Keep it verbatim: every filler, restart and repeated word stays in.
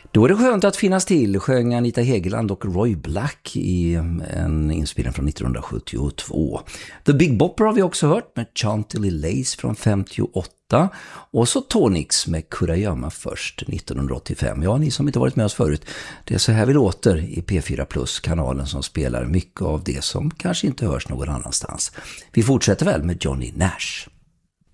Då är det skönt att finnas till, sjöng Anita Hegeland och Roy Black i en inspelning från nittonhundrasjuttiotvå. The Big Bopper har vi också hört med Chantilly Lace från femtioåtta. Och så Tonix med Kurragömma först nittonhundraåttiofem. Ja, ni som inte varit med oss förut, det är så här vi låter i P fyra Plus-kanalen som spelar mycket av det som kanske inte hörs någon annanstans. Vi fortsätter väl med Johnny Nash.